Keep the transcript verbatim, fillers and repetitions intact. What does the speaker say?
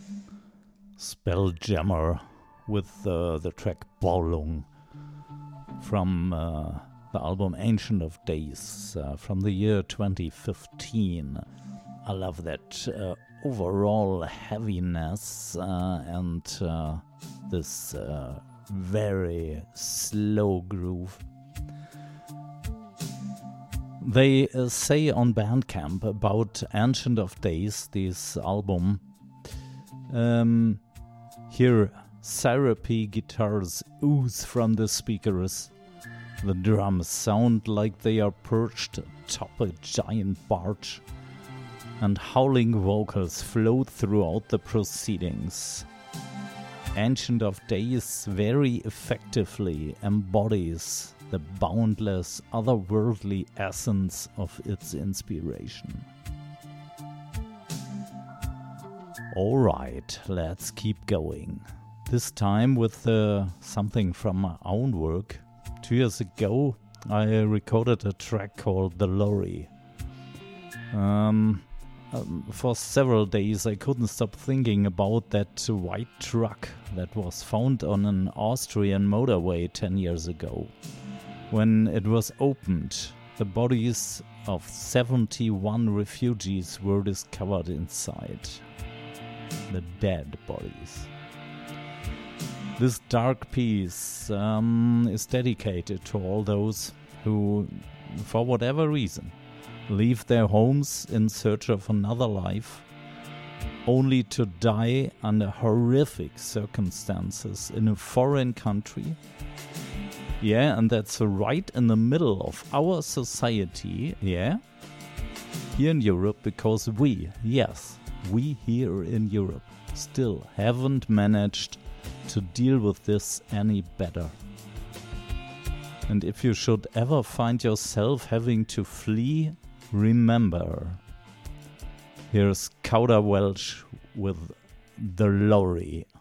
Spelljammer with uh, the track Ballung from uh, the album Ancient of Days uh, from the year twenty fifteen. I love that uh, overall heaviness uh, and uh, this uh, very slow groove. They uh, say on Bandcamp about Ancient of Days, this album, um, here syrupy guitars ooze from the speakers. The drums sound like they are perched atop a giant barge, and howling vocals float throughout the proceedings. Ancient of Days very effectively embodies the boundless, otherworldly essence of its inspiration. Alright, let's keep going. This time with uh, something from my own work. Two years ago, I recorded a track called The Lorry. Um, um, for several days I couldn't stop thinking about that white truck that was found on an Austrian motorway ten years ago. When it was opened, the bodies of seventy-one refugees were discovered inside. The dead bodies. This dark piece um, is dedicated to all those who, for whatever reason, leave their homes in search of another life, only to die under horrific circumstances in a foreign country. Yeah, and that's right in the middle of our society, yeah? Here in Europe, because we, yes, we here in Europe, still haven't managed to deal with this any better. And if you should ever find yourself having to flee, remember, here's Kauderwelsch with The Lorry.